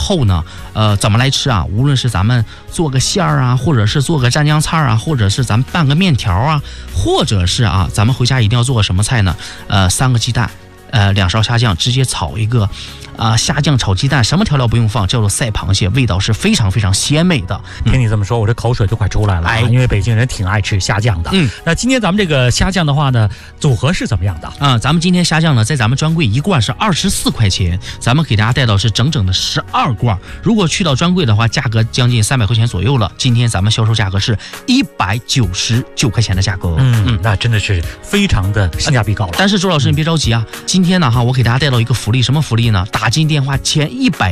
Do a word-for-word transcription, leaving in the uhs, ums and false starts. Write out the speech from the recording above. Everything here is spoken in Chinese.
后呢，呃，怎么来吃啊？无论是咱们做个馅儿啊，或者是做个蘸酱菜啊，或者是咱们拌个面条啊，或者是啊，咱们回家一定要做个什么菜呢？呃，三个鸡蛋，呃，两勺虾酱，直接炒一个。啊，虾酱炒鸡蛋，什么调料不用放，叫做赛螃蟹，味道是非常非常鲜美的。 嗯、听你这么说，我这口水都快出来了、啊。哎，因为北京人挺爱吃虾酱的。嗯，那今天咱们这个虾酱的话呢，组合是怎么样的？ 啊，咱们今天虾酱呢，在咱们专柜一罐是二十四块钱，咱们给大家带到是整整的十二罐。如果去到专柜的话，价格将近三百块钱左右了。今天咱们销售价格是一百九十九块钱的价格。 嗯嗯，那真的是非常的性价比高了。 但是周老师你别着急啊，今天呢哈，我给大家带到一个福利，什么福利呢？打进电话前一百